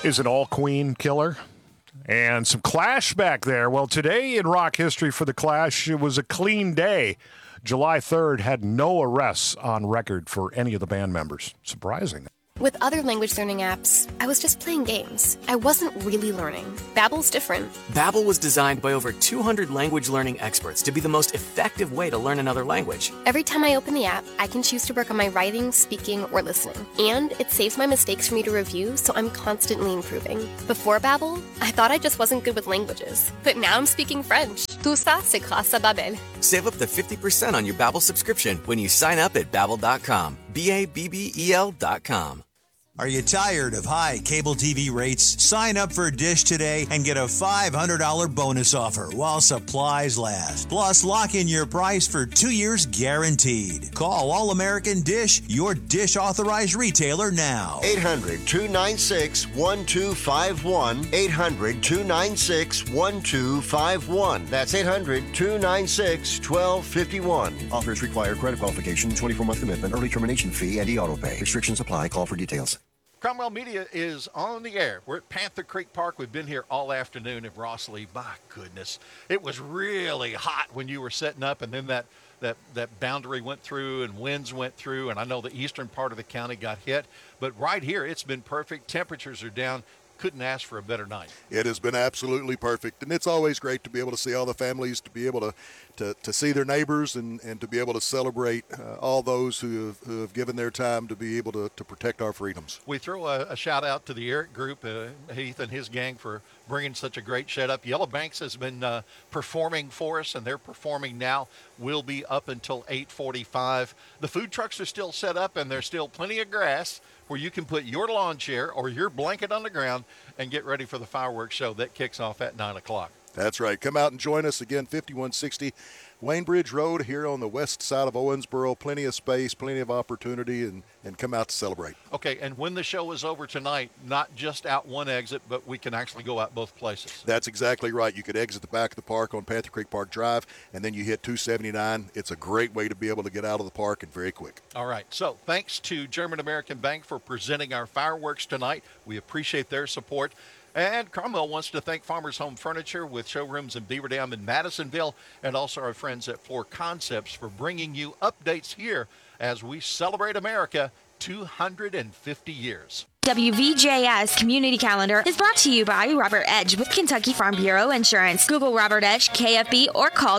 is an all-queen killer. And some Clash back there. Well, today in rock history for the Clash, it was a clean day. July 3rd had no arrests on record for any of the band members. Surprising. With other language learning apps, I was just playing games. I wasn't really learning. Babbel's different. Babbel was designed by over 200 language learning experts to be the most effective way to learn another language. Every time I open the app, I can choose to work on my writing, speaking, or listening. And it saves my mistakes for me to review, so I'm constantly improving. Before Babbel, I thought I just wasn't good with languages. But now I'm speaking French. Tout ça, c'est grâce à Babbel. Save up to 50% on your Babbel subscription when you sign up at Babbel.com. Babbel.com. Are you tired of high cable TV rates? Sign up for Dish today and get a $500 bonus offer while supplies last. Plus, lock in your price for 2 years guaranteed. Call All American Dish, your Dish authorized retailer now. 800-296-1251. 800-296-1251. That's 800-296-1251. Offers require credit qualification, 24-month commitment, early termination fee, and e-auto pay. Restrictions apply. Call for details. Cromwell Media is on the air. We're at Panther Creek Park. We've been here all afternoon in Rossley. My goodness, it was really hot when you were setting up, and then that boundary went through and winds went through, and I know the eastern part of the county got hit. But right here, it's been perfect. Temperatures are down. Couldn't ask for a better night. It has been absolutely perfect, and it's always great to be able to see all the families, to be able to see their neighbors, and to be able to celebrate all those who have given their time to be able to protect our freedoms. We throw a shout out to the Eric Group, Heath and his gang, for bringing such a great shed up. Yellow Banks has been performing for us, and they're performing now. Will be up until 8:45. The food trucks are still set up, and there's still plenty of grass where you can put your lawn chair or your blanket on the ground and get ready for the fireworks show that kicks off at 9 o'clock. That's right. Come out and join us again, 5160 Wayne Bridge Road here on the west side of Owensboro. Plenty of space, plenty of opportunity, and come out to celebrate. Okay, and when the show is over tonight, not just out one exit, but we can actually go out both places. That's exactly right. You could exit the back of the park on Panther Creek Park Drive, and then you hit 279. It's a great way to be able to get out of the park, and very quick. All right, so thanks to German American Bank for presenting our fireworks tonight. We appreciate their support. And Cromwell wants to thank Farmers Home Furniture with showrooms in Beaver Dam and Madisonville, and also our friends at Floor Concepts for bringing you updates here as we celebrate America 250 years. WVJS Community Calendar is brought to you by Robert Edge with Kentucky Farm Bureau Insurance. Google Robert Edge KFB or call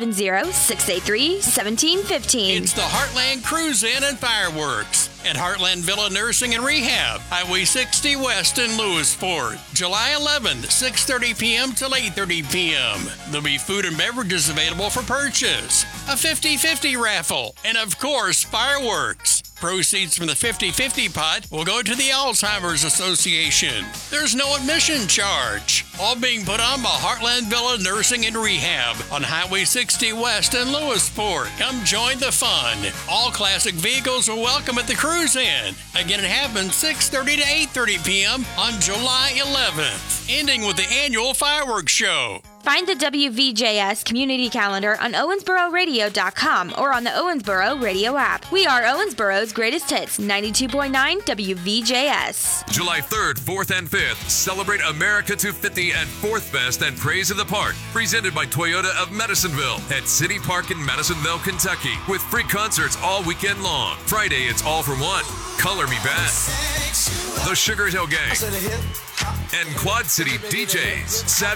270-683-1715. It's the Heartland Cruise In and Fireworks at Heartland Villa Nursing and Rehab, Highway 60 West in Lewisport. July 11th, 6:30 p.m. till 8:30 p.m. There'll be food and beverages available for purchase, a 50-50 raffle, and of course, fireworks. Proceeds from the 50-50 pot will go to the Alzheimer's Association. There's no admission charge. All being put on by Heartland Villa Nursing and Rehab on Highway 60 West in Lewisport. Come join the fun. All classic vehicles are welcome at the Cruise In. Again, it happens 6:30 to 8:30 p.m. on July 11th, ending with the annual fireworks show. Find the WVJS Community Calendar on OwensboroRadio.com or on the Owensboro Radio app. We are Owensboro's greatest hits, 92.9 WVJS. July 3rd, 4th, and 5th, celebrate America 250 at 4th Fest and Praise of the Park, presented by Toyota of Madisonville at City Park in Madisonville, Kentucky, with free concerts all weekend long. Friday, it's All for One, Color Me Bad, the Sugar Hill Gang, and Quad City DJs.